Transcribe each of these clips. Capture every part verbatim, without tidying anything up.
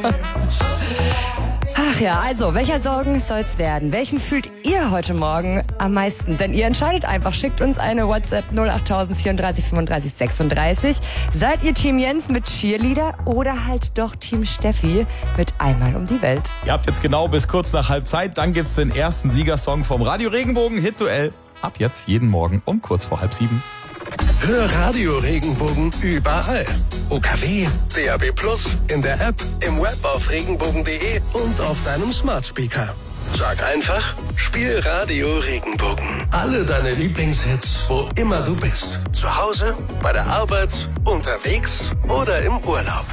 Ach ja, also, welcher Song soll's werden? Welchen fühlt ihr heute Morgen am meisten? Denn ihr entscheidet einfach. Schickt uns eine WhatsApp null acht null null vierunddreißig fünfunddreißig sechsunddreißig. Seid ihr Team Jens mit Cheerleader oder halt doch Team Steffi mit Einmal um die Welt? Ihr habt jetzt genau bis kurz nach Halbzeit. Dann gibt's den ersten Siegersong vom Radio Regenbogen Hit-Duell. Ab jetzt jeden Morgen um kurz vor halb sieben. Hör Radio Regenbogen überall. O K W, D A B plus, in der App, im Web auf regenbogen punkt de und auf deinem Smart Speaker. Sag einfach, spiel Radio Regenbogen. Alle deine Lieblingshits, wo immer du bist. Zu Hause, bei der Arbeit, unterwegs oder im Urlaub.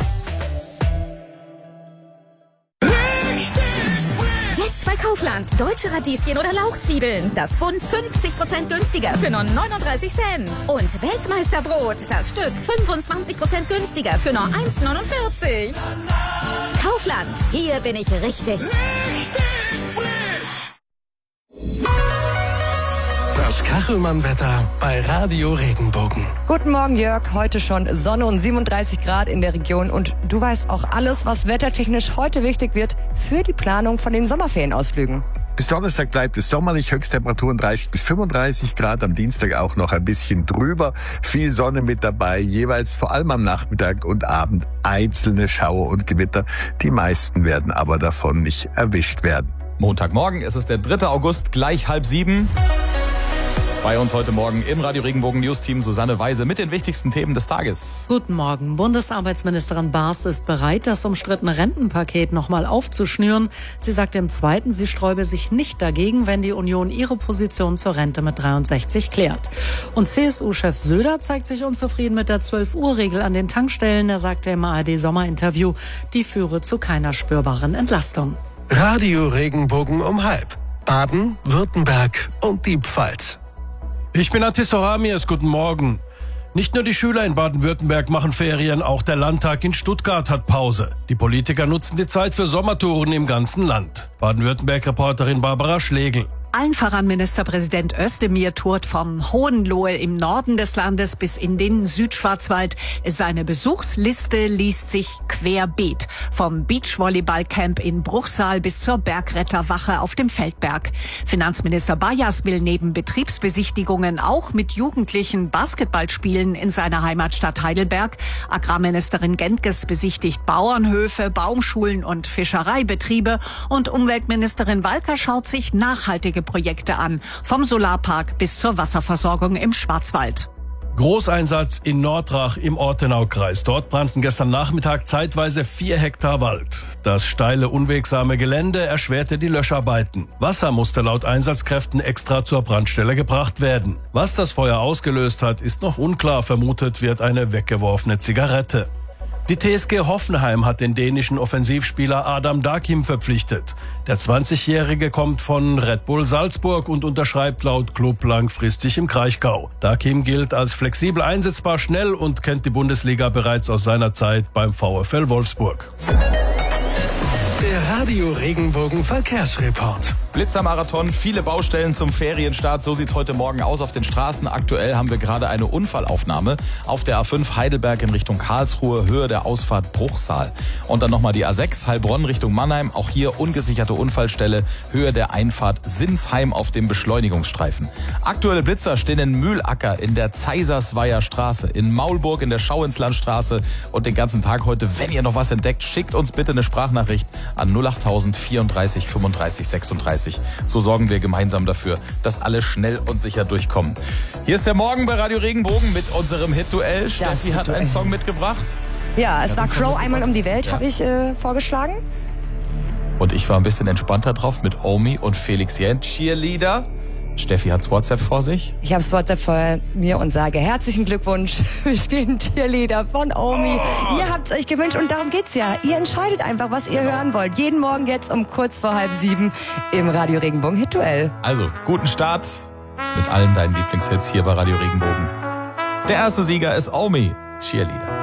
Jetzt bei Kaufland. Deutsche Radieschen oder Lauchzwiebeln. Das Bund fünfzig Prozent günstiger für nur neununddreißig Cent. Und Weltmeisterbrot. Das Stück fünfundzwanzig Prozent günstiger für nur eins neunundvierzig. Kaufland. Hier bin ich richtig. Richtig frisch. Das Kachelmann-Wetter bei Radio Regenbogen. Guten Morgen, Jörg. Heute schon Sonne und siebenunddreißig Grad in der Region. Und du weißt auch alles, was wettertechnisch heute wichtig wird für die Planung von den Sommerferienausflügen. Bis Donnerstag bleibt es sommerlich, Höchsttemperaturen dreißig bis fünfunddreißig Grad, am Dienstag auch noch ein bisschen drüber. Viel Sonne mit dabei, jeweils vor allem am Nachmittag und Abend einzelne Schauer und Gewitter. Die meisten werden aber davon nicht erwischt werden. Montagmorgen ist es der dritte August, gleich halb sieben. Bei uns heute Morgen im Radio Regenbogen News-Team Susanne Weise mit den wichtigsten Themen des Tages. Guten Morgen. Bundesarbeitsministerin Baas ist bereit, das umstrittene Rentenpaket nochmal aufzuschnüren. Sie sagte im Zweiten, sie sträube sich nicht dagegen, wenn die Union ihre Position zur Rente mit dreiundsechzig klärt. Und C S U-Chef Söder zeigt sich unzufrieden mit der zwölf-Uhr-Regel an den Tankstellen. Er sagte im A R D-Sommerinterview, die führe zu keiner spürbaren Entlastung. Radio Regenbogen um halb. Baden, Württemberg und die Pfalz. Ich bin Atis Horamias, guten Morgen. Nicht nur die Schüler in Baden-Württemberg machen Ferien, auch der Landtag in Stuttgart hat Pause. Die Politiker nutzen die Zeit für Sommertouren im ganzen Land. Baden-Württemberg-Reporterin Barbara Schlegel. Allen voran Ministerpräsident Özdemir tourt vom Hohenlohe im Norden des Landes bis in den Südschwarzwald. Seine Besuchsliste liest sich querbeet. Vom Beachvolleyballcamp in Bruchsal bis zur Bergretterwache auf dem Feldberg. Finanzminister Bayers will neben Betriebsbesichtigungen auch mit Jugendlichen Basketball spielen in seiner Heimatstadt Heidelberg. Agrarministerin Gentges besichtigt Bauernhöfe, Baumschulen und Fischereibetriebe. Und Umweltministerin Walker schaut sich nachhaltige Projekte an, vom Solarpark bis zur Wasserversorgung im Schwarzwald. Großeinsatz in Nordrach im Ortenaukreis. Dort brannten gestern Nachmittag zeitweise vier Hektar Wald. Das steile, unwegsame Gelände erschwerte die Löscharbeiten. Wasser musste laut Einsatzkräften extra zur Brandstelle gebracht werden. Was das Feuer ausgelöst hat, ist noch unklar. Vermutet wird eine weggeworfene Zigarette. Die T S G Hoffenheim hat den dänischen Offensivspieler Adam Dakim verpflichtet. Der zwanzigjährige kommt von Red Bull Salzburg und unterschreibt laut Klub langfristig im Kraichgau. Dakim gilt als flexibel einsetzbar, schnell und kennt die Bundesliga bereits aus seiner Zeit beim VfL Wolfsburg. Der Radio Regenbogen Verkehrsreport. Blitzermarathon, viele Baustellen zum Ferienstart. So sieht's heute Morgen aus auf den Straßen. Aktuell haben wir gerade eine Unfallaufnahme auf der A fünf Heidelberg in Richtung Karlsruhe, Höhe der Ausfahrt Bruchsal. Und dann nochmal die A sechs Heilbronn Richtung Mannheim. Auch hier ungesicherte Unfallstelle, Höhe der Einfahrt Sinsheim auf dem Beschleunigungsstreifen. Aktuelle Blitzer stehen in Mühlacker in der Zeisersweier Straße, in Maulburg in der Schauinslandstraße und den ganzen Tag heute. Wenn ihr noch was entdeckt, schickt uns bitte eine Sprachnachricht an null acht null null vierunddreißig fünfunddreißig sechsunddreißig. So sorgen wir gemeinsam dafür, dass alle schnell und sicher durchkommen. Hier ist der Morgen bei Radio Regenbogen mit unserem Hit-Duell. Steffi hat einen Song mitgebracht. Ja, es war Crow, Einmal um die Welt, ja. habe ich äh, vorgeschlagen. Und ich war ein bisschen entspannter drauf mit Omi und Felix Jähn, Cheerleader. Steffi hat's WhatsApp vor sich. Ich habe das WhatsApp vor mir und sage herzlichen Glückwunsch. Wir spielen Cheerleader von Omi. Oh. Ihr habt's euch gewünscht und darum geht's ja. Ihr entscheidet einfach, was ihr hören wollt. Jeden Morgen jetzt um kurz vor halb sieben im Radio Regenbogen Hit-Duell. Also, guten Start mit allen deinen Lieblingshits hier bei Radio Regenbogen. Der erste Sieger ist Omi, Cheerleader.